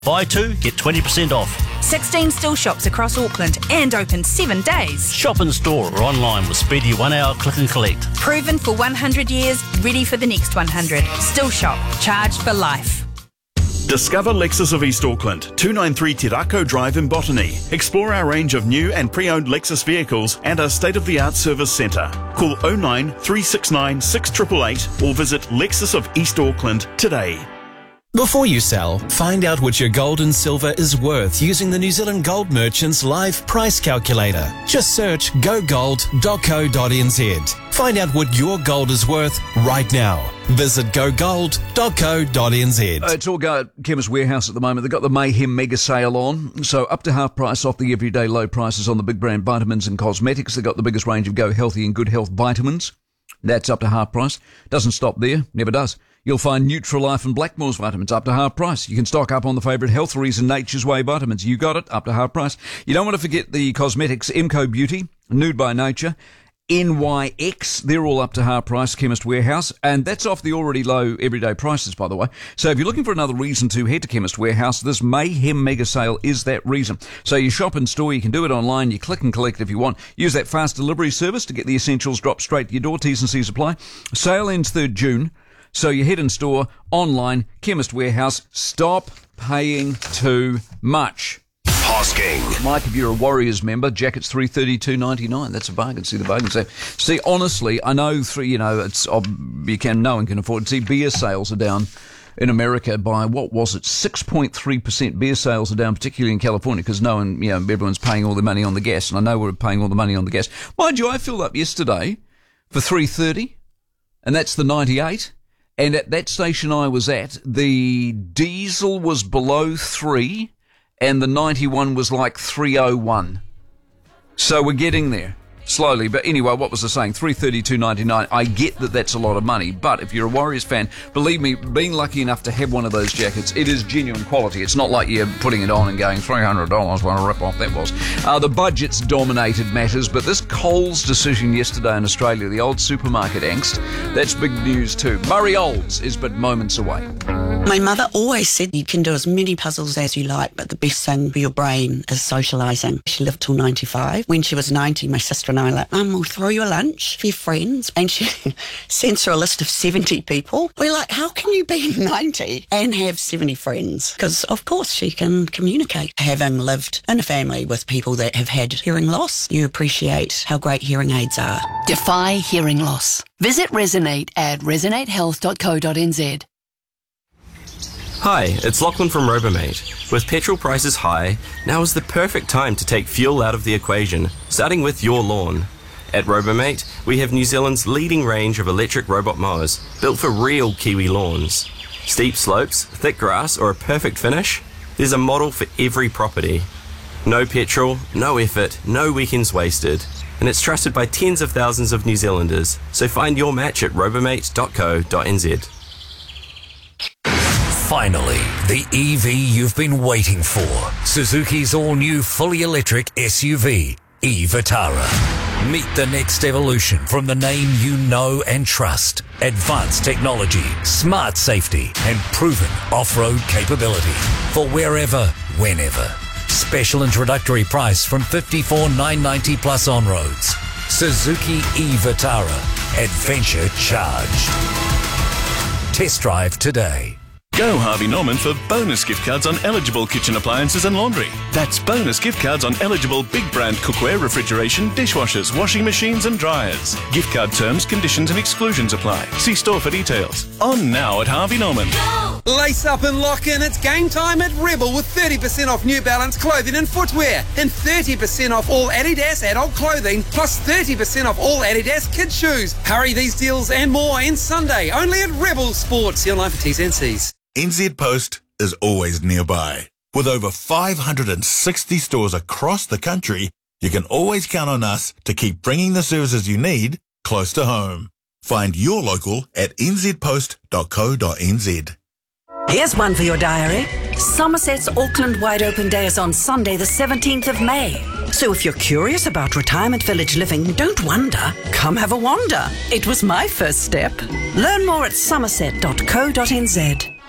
Buy 2, get 20% off. 16 still shops across Auckland and open 7 days. Shop in store or online with speedy 1 hour click and collect. Proven for 100 years, ready for the next 100. Still shop, charged for life. Discover Lexus of East Auckland, 293 Te Rako Drive in Botany. Explore our range of new and pre-owned Lexus vehicles and our state-of-the-art service centre. Call 09 369 6888 or visit Lexus of East Auckland today. Before you sell, find out what your gold and silver is worth using the New Zealand Gold Merchants Live Price Calculator. Just search gogold.co.nz. Find out what your gold is worth right now. Visit gogold.co.nz. It's all go at Chemist Warehouse at the moment. They've got the Mayhem Mega Sale on. So up to half price off the everyday low prices on the big brand vitamins and cosmetics. They've got the biggest range of Go Healthy and Good Health vitamins. That's up to half price. Doesn't stop there. Never does. You'll find Nutrilife and Blackmore's vitamins up to half price. You can stock up on the favourite Health Reason Nature's Way vitamins. You got it, up to half price. You don't want to forget the cosmetics, Emco Beauty, Nude by Nature, NYX. They're all up to half price, Chemist Warehouse. And that's off the already low everyday prices, by the way. So if you're looking for another reason to head to Chemist Warehouse, this Mayhem Mega Sale is that reason. So you shop in store, you can do it online, you click and collect if you want. Use that fast delivery service to get the essentials dropped straight to your door. T's and C's apply. Sale ends 3rd June. So you head in store, online, Chemist Warehouse. Stop paying too much. Hosking. Mike, if you're a Warriors member, jackets $332.99. That's a bargain. See the bargains there. See, honestly, I know no one can afford it. See, beer sales are down in America by, 6.3%. Beer sales are down, particularly in California, because everyone's paying all the money on the gas, and I know we're paying all the money on the gas. Mind you, I filled up yesterday for $3.30, and that's the 98. And at that station I was at, the diesel was below 3 and the 91 was like 301. So we're getting there. Slowly, but anyway, what was I saying? $332.99. I get that that's a lot of money, but if you're a Warriors fan, believe me, being lucky enough to have one of those jackets, it is genuine quality. It's not like you're putting it on and going $300. What a rip-off that was. The budget's dominated matters, but this Coles decision yesterday in Australia, the old supermarket angst, that's big news too. Murray Olds is but moments away. My mother always said you can do as many puzzles as you like, but the best thing for your brain is socialising. She lived till 95. When she was 90, my sister and I were like, we'll throw you a lunch for your friends. And she sends her a list of 70 people. We're like, how can you be 90 and have 70 friends? Because, of course, she can communicate. Having lived in a family with people that have had hearing loss, you appreciate how great hearing aids are. Defy hearing loss. Visit Resonate at resonatehealth.co.nz. Hi, it's Lachlan from Robomate. With petrol prices high, now is the perfect time to take fuel out of the equation, starting with your lawn. At Robomate, we have New Zealand's leading range of electric robot mowers, built for real Kiwi lawns. Steep slopes, thick grass, or a perfect finish? There's a model for every property. No petrol, no effort, no weekends wasted. And it's trusted by tens of thousands of New Zealanders. So find your match at robomate.co.nz. Finally, the EV you've been waiting for. Suzuki's all-new fully electric SUV, e-Vitara. Meet the next evolution from the name you know and trust. Advanced technology, smart safety, and proven off-road capability. For wherever, whenever. Special introductory price from $54,990 plus on roads. Suzuki e-Vitara. Adventure charged. Test drive today. Go Harvey Norman for bonus gift cards on eligible kitchen appliances and laundry. That's bonus gift cards on eligible big brand cookware, refrigeration, dishwashers, washing machines and dryers. Gift card terms, conditions and exclusions apply. See store for details. On now at Harvey Norman. Go! Lace up and lock in. It's game time at Rebel with 30% off New Balance clothing and footwear and 30% off all Adidas adult clothing plus 30% off all Adidas kids shoes. Hurry, these deals and more ends Sunday only at Rebel Sports. See online for T's and C's. NZ Post is always nearby. With over 560 stores across the country, you can always count on us to keep bringing the services you need close to home. Find your local at nzpost.co.nz. Here's one for your diary. Somerset's Auckland Wide Open Day is on Sunday the 17th of May. So if you're curious about retirement village living, don't wonder. Come have a wander. It was my first step. Learn more at somerset.co.nz.